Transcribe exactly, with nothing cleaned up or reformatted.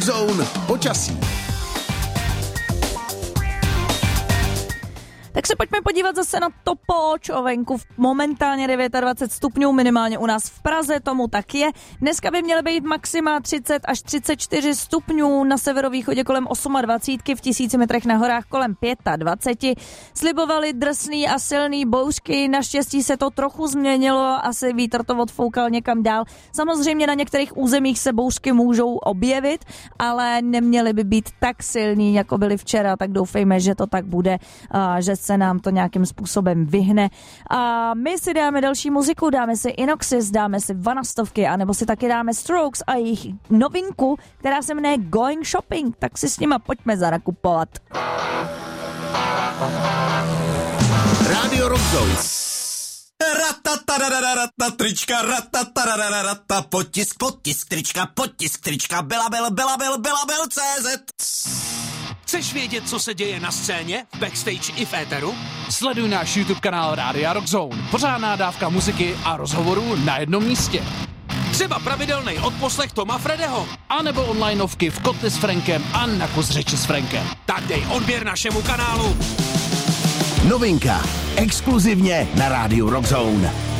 Zone počasí. Tak se pojďme podívat zase na to poč. Venku momentálně dvacet devět stupňů, minimálně u nás v Praze tomu tak je. Dneska by měly být maxima třicet až třicet čtyři stupňů, na severovýchodě kolem dvacet osm, v tisíci metrech na horách kolem dvacet pět. Slibovali drsný a silný bouřky, naštěstí se to trochu změnilo, asi vítr to odfoukal někam dál. Samozřejmě na některých územích se bouřky můžou objevit, ale neměly by být tak silný, jako byly včera, tak doufejme, že to tak bude, že se nám to nějakým způsobem vyhne. A my si dáme další muziku, dáme si Inoxis, dáme si Vanastovky, anebo si taky dáme Strokes a jejich novinku, která se jmenuje Going Shopping, tak si s nima pojďme zarakupovat. Rádio Rock Zone. Ratatarararata, trička, ratatarararata, potisk, potisk, trička, potisk, trička, belabel, belabel, belabel, C Z. Chceš vědět, co se děje na scéně, backstage i v éteru? Sleduj náš YouTube kanál Rádia Rock Zone. Pořádná dávka muziky a rozhovorů na jednom místě. Třeba pravidelný odposlech Toma Fredeho. A nebo onlineovky v Kotli s Frankem a na kus řeči s Frankem. Tak dej odběr našemu kanálu. Novinka. Exkluzivně na Rádiu Rock Zone.